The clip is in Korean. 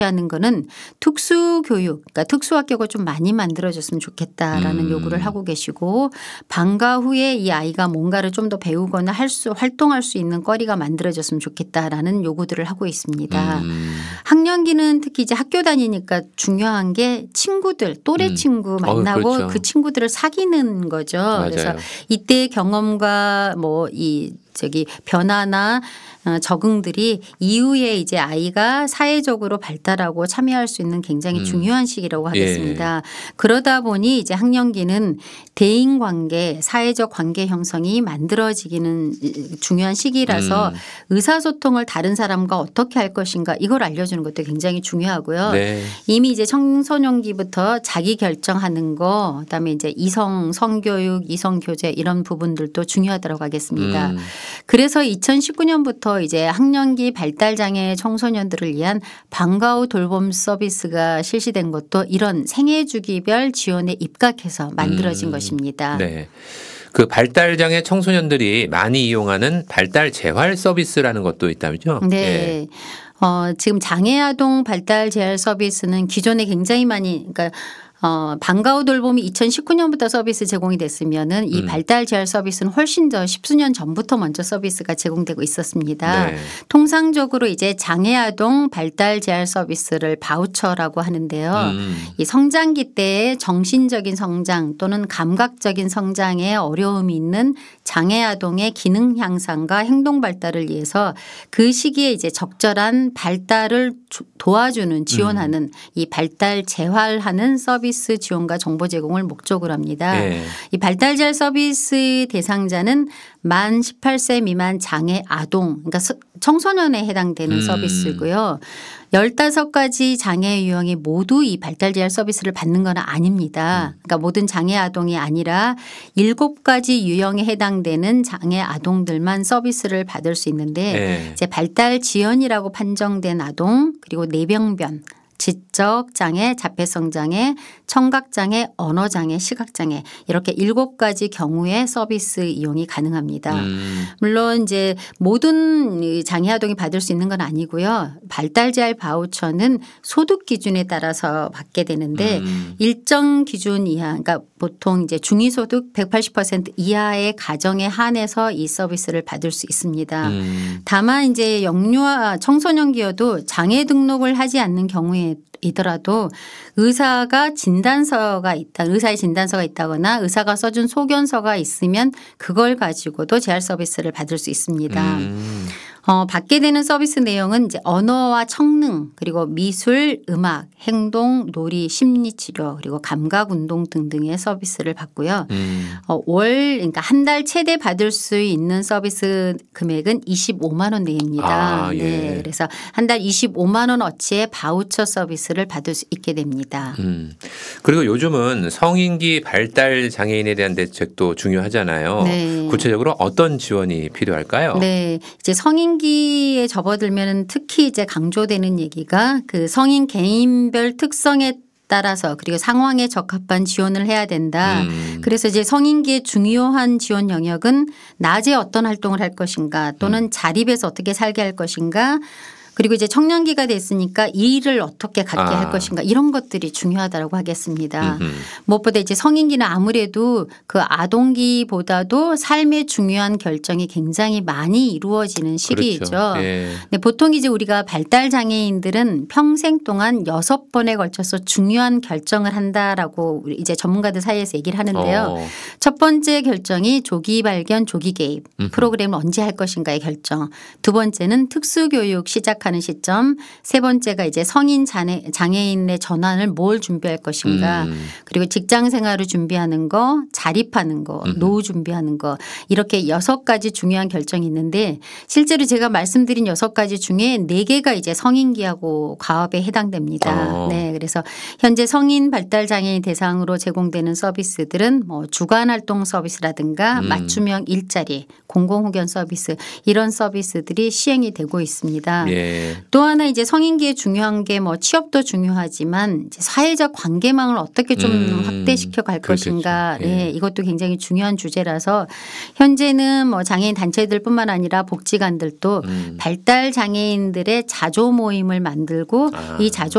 하는 거는 특수교육, 그러니까 특수학교가 좀 많이 만들어졌으면 좋겠다라는 요구를 하고 계시고 방과 후에 이 아이가 뭔가를 좀 더 배우거나 활동할 수 있는 거리가 만들어졌으면 좋겠다라는 요구들을 하고 있습니다. 학년기는 특히 이제 학교 다니니까 중요한 게 친구들, 또래 친구 만나고 그렇죠. 그 친구들을 사귀는 거죠. 그래서 맞아요. 이때의 경험과 뭐 이 변화나 적응들이 이후에 이제 아이가 사회적으로 발달하고 참여할 수 있는 굉장히 중요한 시기라고 하겠습니다. 그러다 보니 이제 학년기는 대인 관계, 사회적 관계 형성이 만들어지기는 중요한 시기라서 의사소통을 다른 사람과 어떻게 할 것인가 이걸 알려주는 것도 굉장히 중요하고요. 네. 이미 이제 청소년기부터 자기 결정하는 거 그다음에 이제 이성 성교육, 이성 교제 이런 부분들도 중요하다고 하겠습니다. 그래서 2019년부터 이제 학년기 발달장애 청소년들을 위한 방과 후 돌봄 서비스가 실시된 것도 이런 생애주기별 지원에 입각해서 만들어진 것입니다. 네. 그 발달장애 청소년들이 많이 이용하는 발달 재활 서비스라는 것도 있다면요? 네. 예. 지금 장애아동 발달 재활 서비스는 기존에 굉장히 많이 그러니까 방과 후 돌봄이 2019년부터 서비스 제공이 됐으면은 이 발달 재활 서비스는 훨씬 더 십수년 전부터 먼저 서비스가 제공되고 있었습니다. 네. 통상적으로 이제 장애아동 발달 재활 서비스를 바우처라고 하는데요. 이 성장기 때의 정신적인 성장 또는 감각적인 성장에 어려움이 있는 장애아동의 기능 향상과 행동 발달을 위해서 그 시기에 이제 적절한 발달을 도와주는 지원하는 이 발달 재활하는 서비스 지원과 정보 제공을 목적으로 합니다. 네. 이 발달 재활 서비스 대상자는 만 18세 미만 장애 아동 그러니까 청소년에 해당되는 서비스고요. 15가지 장애 유형이 모두 이 발달 재활 서비스를 받는 건 아닙니다. 그러니까 모든 장애 아동이 아니라 7가지 유형에 해당되는 장애 아동들만 서비스를 받을 수 있는데 네. 이제 발달 지연이라고 판정된 아동 그리고 뇌병변 지적 장애, 자폐성 장애, 청각 장애, 언어 장애, 시각 장애 이렇게 7가지 경우에 서비스 이용이 가능합니다. 물론 이제 모든 장애 아동이 받을 수 있는 건 아니고요. 발달 재활 바우처는 소득 기준에 따라서 받게 되는데 일정 기준 이하 그러니까 보통 이제 중위소득 180% 이하의 가정에 한해서 이 서비스를 받을 수 있습니다. 다만 이제 영유아 청소년기여도 장애 등록을 하지 않는 경우에 이더라도 의사가 진단서가 있다. 의사의 진단서가 있다거나 의사가 써준 소견서가 있으면 그걸 가지고도 재활 서비스를 받을 수 있습니다. 받게 되는 서비스 내용은 이제 언어와 청능 그리고 미술, 음악, 행동, 놀이, 심리치료 그리고 감각운동 등등의 서비스를 받고요. 그러니까 한 달 최대 받을 수 있는 서비스 금액은 25만 원 내입니다. 아, 예. 네, 그래서 한 달 25만 원 어치의 바우처 서비스를 받을 수 있게 됩니다. 그리고 요즘은 성인기 발달 장애인에 대한 대책도 중요하잖아요. 네. 구체적으로 어떤 지원이 필요할까요? 네, 이제 성인기에 접어들면 특히 이제 강조되는 얘기가 그 성인 개인별 특성에 따라서 그리고 상황에 적합한 지원을 해야 된다. 그래서 이제 성인기의 중요한 지원 영역은 낮에 어떤 활동을 할 것인가 또는 자립에서 어떻게 살게 할 것인가 그리고 이제 청년기가 됐으니까 일을 어떻게 갖게 할 것인가 이런 것들이 중요하다고 하겠습니다. 무엇보다 이제 성인기는 아무래도 그 아동기보다도 삶의 중요한 결정이 굉장히 많이 이루어지는 시기이죠. 그렇죠. 예. 근데 보통 이제 우리가 발달 장애인들은 평생 동안 6번에 걸쳐서 중요한 결정을 한다라고 이제 전문가들 사이에서 얘기를 하는데요. 첫 번째 결정이 조기 발견, 조기 개입 프로그램을 언제 할 것인가의 결정. 두 번째는 특수교육 시작하는 시점. 세 번째가 이제 성인 장애인의 전환을 뭘 준비할 것인가. 그리고 직장 생활을 준비하는 거, 자립하는 거, 노후 준비하는 거 이렇게 6가지 중요한 결정이 있는데 실제로 제가 말씀드린 6가지 중에 4개가 이제 성인기하고 과업에 해당됩니다. 네, 그래서 현재 성인 발달 장애인 대상으로 제공되는 서비스들은 뭐 주간 활동 서비스라든가 맞춤형 일자리, 공공후견 서비스 이런 서비스들이 시행이 되고 있습니다. 예. 또 하나 이제 성인기에 중요한 게 뭐 취업도 중요하지만 이제 사회적 관계망을 어떻게 좀 확대시켜 갈 그렇겠죠. 것인가. 예. 네, 이것도 굉장히 중요한 주제라서 현재는 뭐 장애인 단체들뿐만 아니라 복지관들도 발달 장애인들의 자조 모임을 만들고 이 자조